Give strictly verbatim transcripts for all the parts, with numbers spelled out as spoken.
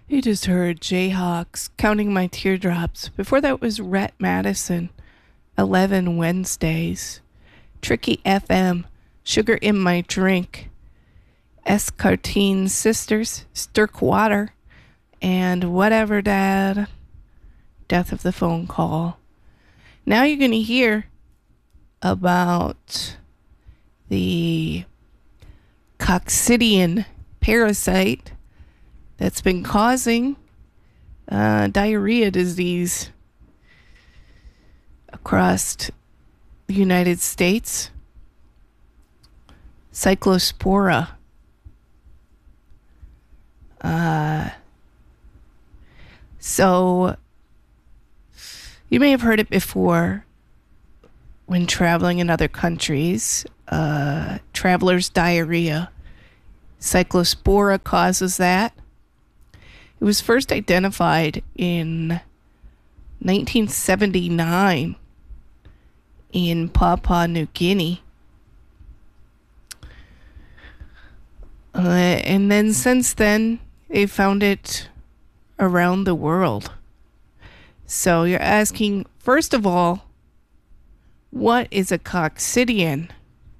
You just heard Jayhawks, Counting My Teardrops. Before that was Rhett Madison, eleven Wednesdays. Tricky F M, Sugar in My Drink. S. Carteen Sisters, Stirk Water. And Whatever Dad, Death of the Phone Call. Now you're going to hear about the coccidian parasite that's been causing uh, diarrhea disease across the United States. Cyclospora. Uh, so, you may have heard it before when traveling in other countries. Uh, traveler's diarrhea. Cyclospora causes that. It was first identified in nineteen seventy-nine in Papua New Guinea. Uh, and then since then, they found it around the world. So you're asking, first of all, what is a coccidian?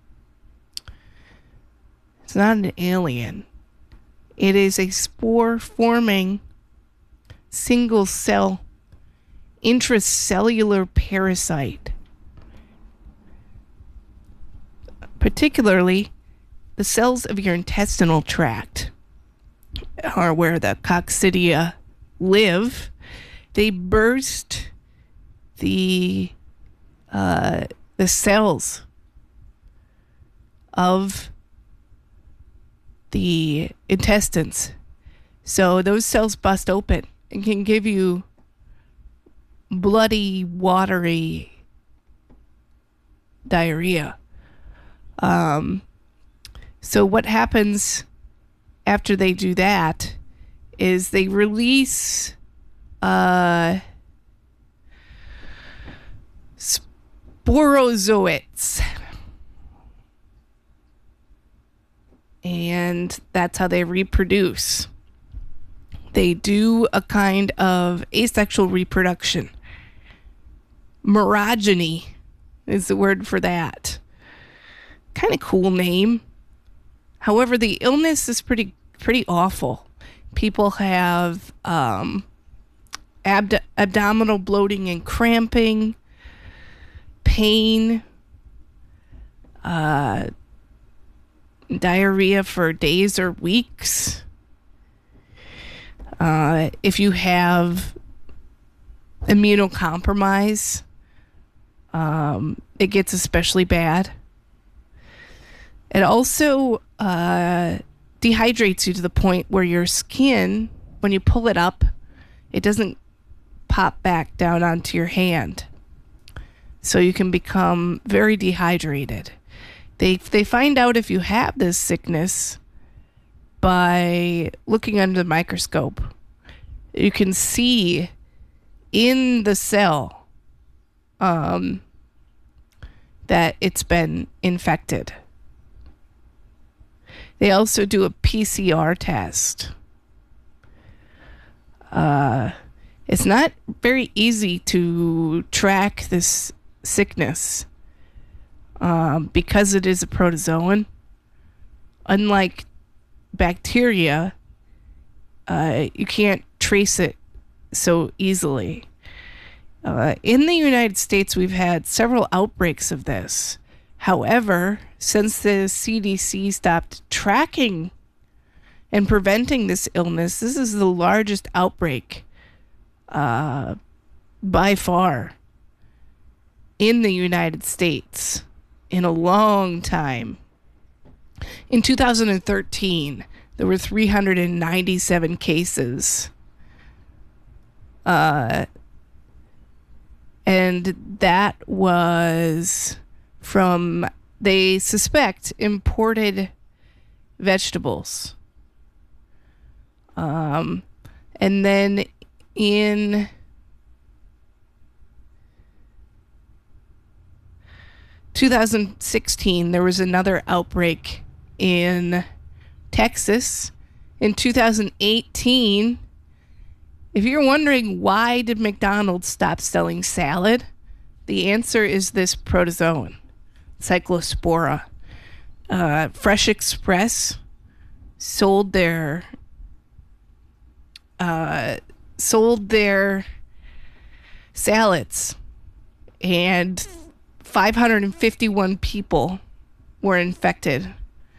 It's not an alien. It is a spore-forming, single-cell, intracellular parasite. Particularly, the cells of your intestinal tract are where the coccidia live. They burst the uh, the cells of the intestines. So those cells bust open and can give you bloody, watery diarrhea. Um, so what happens after they do that is they release uh, sporozoites. And that's how they reproduce. They do a kind of asexual reproduction. Merogeny is the word for that. Kind of cool name. However, the illness is pretty pretty awful. People have um, abd- abdominal bloating and cramping, pain, uh, diarrhea for days or weeks. Uh, if you have immunocompromise, um, it gets especially bad. It also uh, dehydrates you to the point where your skin, when you pull it up, it doesn't pop back down onto your hand. So you can become very dehydrated. They they find out if you have this sickness by looking under the microscope. You can see in the cell um, that it's been infected. They also do a P C R test. Uh, it's not very easy to track this sickness. Um, because it is a protozoan, unlike bacteria, uh, you can't trace it so easily. Uh, in the United States, we've had several outbreaks of this. However, since the C D C stopped tracking and preventing this illness, this is the largest outbreak uh, by far in the United States in a long time. In two thousand thirteen, there were three hundred ninety-seven cases. Uh, and that was from, they suspect, imported vegetables. Um, and then in two thousand sixteen, there was another outbreak in Texas. In two thousand eighteen, If you're wondering why did McDonald's stop selling salad, the answer is this protozoan, Cyclospora. Uh, Fresh Express sold their uh, sold their salads, and five hundred fifty-one people were infected.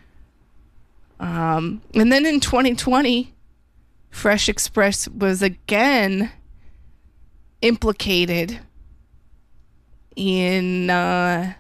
Um, and then in twenty twenty, Fresh Express was again implicated in uh,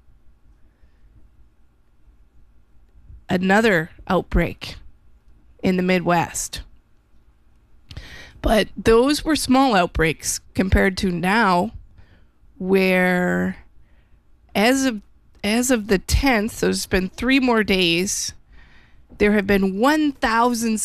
another outbreak in the Midwest. But those were small outbreaks compared to now, where as of as of the tenth, so it's been three more days, there have been one thousand